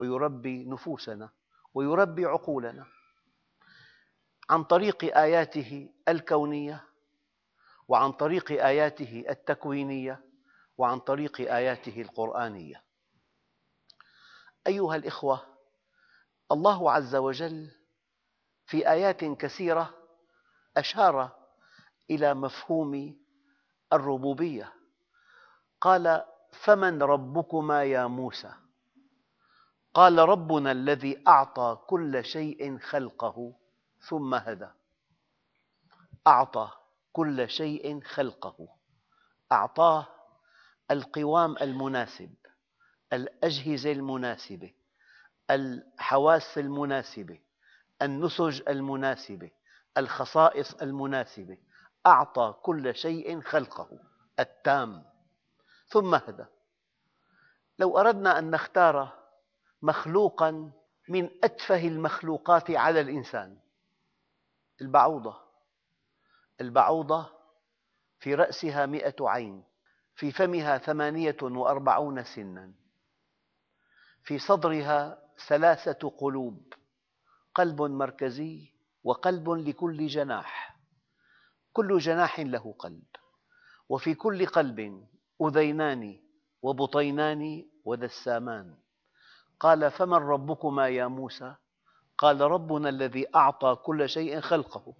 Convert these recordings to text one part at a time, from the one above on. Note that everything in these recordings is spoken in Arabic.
ويربي نفوسنا ويربي عقولنا عن طريق آياته الكونية، وعن طريق آياته التكوينية، وعن طريق آياته القرآنية. أيها الأخوة، الله عز وجل في آيات كثيرة أشار إلى مفهوم الربوبية. قال: فمن ربكما يا موسى؟ قال: ربنا الذي أعطى كل شيء خلقه ثم هدى. أعطى كل شيء خلقه، أعطاه القوام المناسب، الأجهزة المناسبة، الحواس المناسبة، النسج المناسبة، الخصائص المناسبة، أعطى كل شيء خلقه التام ثم هدى. لو أردنا أن نختار مخلوقاً من أتفه المخلوقات على الإنسان، البعوضة في رأسها 100 عين، في فمها 48 سناً، في صدرها 3 قلوب، قلب مركزي وقلب لكل جناح، كل جناح له قلب، وفي كل قلب أذينان وبطينان ودسامان. قال: فمن ربكما يا موسى؟ قال: ربنا الذي أعطى كل شيء خلقه.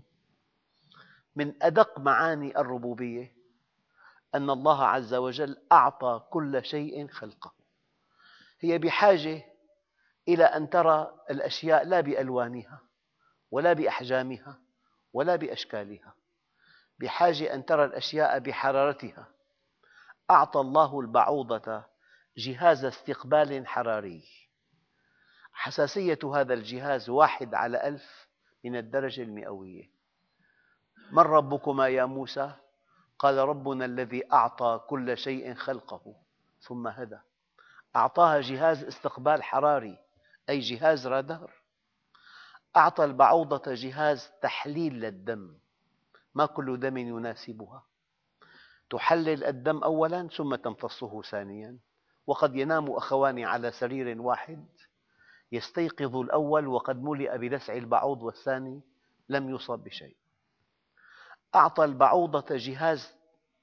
من أدق معاني الربوبية أن الله عز وجل أعطى كل شيء خلقه. هي بحاجة إلى أن ترى الأشياء لا بألوانها ولا بأحجامها ولا بأشكالها، بحاجة أن ترى الأشياء بحرارتها. أعطى الله البعوضة جهاز استقبال حراري، حساسية هذا الجهاز 1/1000 من الدرجة المئوية. من ربكما يا موسى؟ قال: ربنا الذي أعطى كل شيء خلقه ثم هدى. أعطاها جهاز استقبال حراري، أي جهاز رادار. أعطى البعوضة جهاز تحليل للدم، ما كل دم يناسبها، تحلل الدم أولاً ثم تمتصه ثانياً. وقد ينام أخوان على سرير واحد، يستيقظ الأول وقد ملئ بلسع البعوض والثاني لم يصب بشيء. أعطى البعوضة جهاز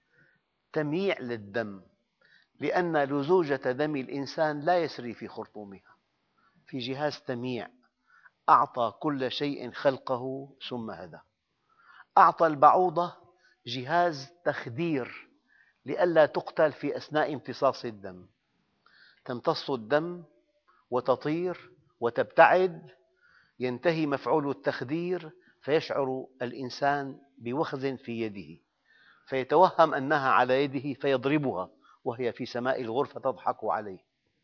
تمييع للدم، لأن لزوجة دم الإنسان لا يسري في خرطومها، في جهاز تمييع. أعطى كل شيء خلقه ثم هدى. أعطى البعوضة جهاز تخدير لئلا تقتل في أثناء امتصاص الدم، تمتص الدم وتطير وتبتعد، ينتهي مفعول التخدير فيشعر الإنسان بوخز في يده، فيتوهم أنها على يده فيضربها وهي في سماء الغرفة تضحك عليه.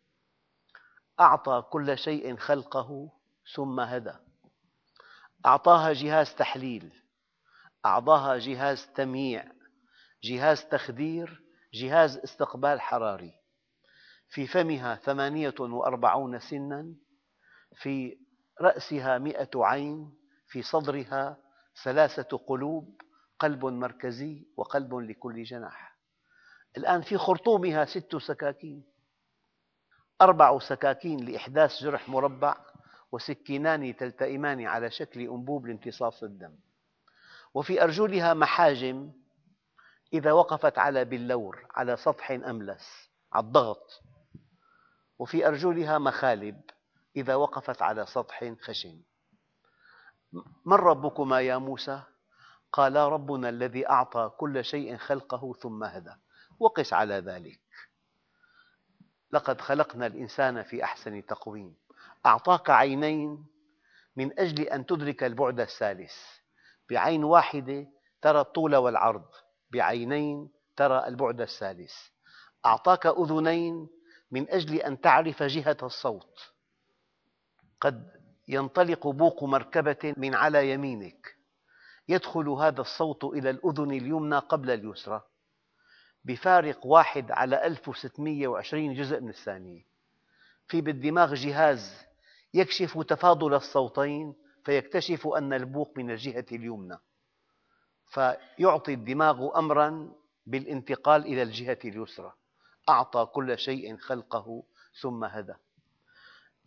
أعطى كل شيء خلقه ثم هدى. أعطاها جهاز تحليل، أعطاها جهاز تمييع، جهاز تخدير، جهاز استقبال حراري. في فمها 48 سناً، في رأسها 100 عين، في صدرها 3 قلوب، قلب مركزي وقلب لكل جناح. الآن في خرطومها 6 سكاكين، 4 سكاكين لإحداث جرح مربع، وسكينان تلتئمان على شكل أنبوب لامتصاص الدم. وفي أرجلها محاجم إذا وقفت على بلور على سطح أملس على الضغط، وفي أرجلها مخالب إذا وقفت على سطح خشن. من ربكما يا موسى؟ قال: ربنا الذي أعطى كل شيء خلقه ثم هدى. وقس على ذلك: لقد خلقنا الإنسان في أحسن تقويم. أعطاك عينين من أجل أن تدرك البعد الثالث، بعين واحدة ترى الطول والعرض، بعينين ترى البعد الثالث. أعطاك أذنين من أجل أن تعرف جهة الصوت، قد ينطلق بوق مركبة من على يمينك، يدخل هذا الصوت إلى الأذن اليمنى قبل اليسرى بفارق 1/1620 جزء من الثانية. في بالدماغ جهاز يكشف تفاضل الصوتين فيكتشف أن البوق من الجهة اليمنى، فيعطي الدماغ أمراً بالانتقال إلى الجهة اليسرى. أعطى كل شيء خلقه ثم هدى.